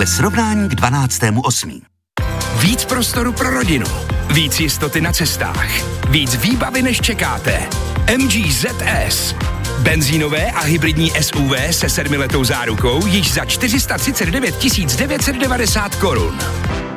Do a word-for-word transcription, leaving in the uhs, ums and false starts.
dle srovnání k dvanáctému osmého Víc prostoru pro rodinu, víc jistoty na cestách, víc výbavy než čekáte. M G Z S. Benzínové a hybridní S U V se sedmiletou zárukou již za čtyři sta třicet devět tisíc devět set devadesát korun.